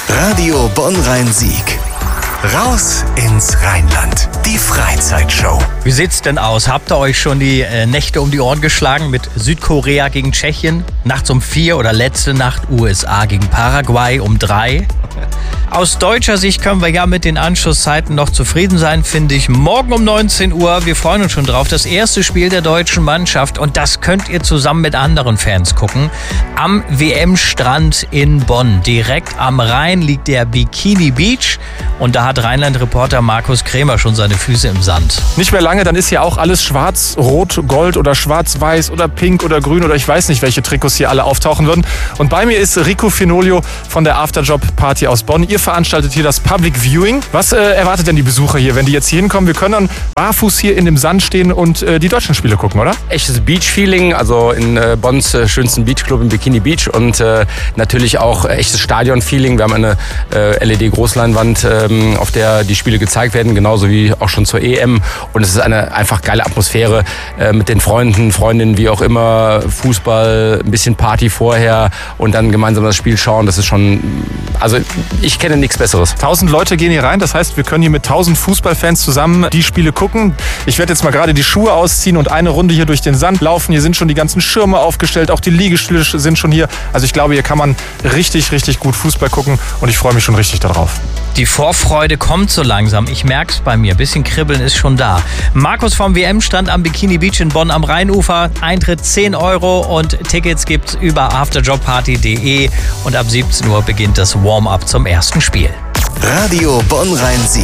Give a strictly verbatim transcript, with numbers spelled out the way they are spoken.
Radio Bonn-Rhein-Sieg. Raus ins Rheinland. Die Freizeitshow. Wie sieht's denn aus? Habt ihr euch schon die äh, Nächte um die Ohren geschlagen mit Südkorea gegen Tschechien? Nachts um vier oder letzte Nacht U S A gegen Paraguay um drei? Aus deutscher Sicht können wir ja mit den Anschlusszeiten noch zufrieden sein, finde ich. Morgen um neunzehn Uhr, wir freuen uns schon drauf, das erste Spiel der deutschen Mannschaft. Und das könnt ihr zusammen mit anderen Fans gucken. Am W M-Strand in Bonn. Direkt am Rhein liegt der Bikini Beach. Und da hat Rheinland-Reporter Markus Krämer schon seine Füße im Sand. Nicht mehr lange, dann ist hier auch alles schwarz, rot, gold oder schwarz-weiß oder pink oder grün oder ich weiß nicht, welche Trikots hier alle auftauchen würden. Und bei mir ist Rico Finolio von der Afterjob-Party aus Bonn. Ihr veranstaltet hier das Public Viewing. Was äh, erwartet denn die Besucher hier, wenn die jetzt hier hinkommen? Wir können dann barfuß hier in dem Sand stehen und äh, die deutschen Spiele gucken, oder? Echtes Beach-Feeling, also in äh, Bonns äh, schönsten Beachclub im Bikini Beach und äh, natürlich auch äh, echtes Stadion-Feeling. Wir haben eine äh, L E D-Großleinwand, äh, auf der die Spiele gezeigt werden, genauso wie auch schon zur E M. Und es ist eine einfach geile Atmosphäre äh, mit den Freunden, Freundinnen, wie auch immer, Fußball, ein bisschen Party vorher und dann gemeinsam das Spiel schauen. Das ist schon, also ich kenne nichts Besseres. Tausend Leute gehen hier rein, das heißt, wir können hier mit tausend Fußballfans zusammen die Spiele gucken. Ich werde jetzt mal gerade die Schuhe ausziehen und eine Runde hier durch den Sand laufen. Hier sind schon die ganzen Schirme aufgestellt, auch die Liegestühle sind schon hier. Also ich glaube, hier kann man richtig, richtig gut Fußball gucken und ich freue mich schon richtig darauf. Die Vorfreude kommt so langsam. Ich merk's bei mir. Bisschen Kribbeln ist schon da. Markus vom W M-Stand am Bikini Beach in Bonn am Rheinufer. Eintritt zehn Euro und Tickets gibt's über afterjobparty punkt de und ab siebzehn Uhr beginnt das Warm-up zum ersten Spiel. Radio Bonn-Rhein-Sieg.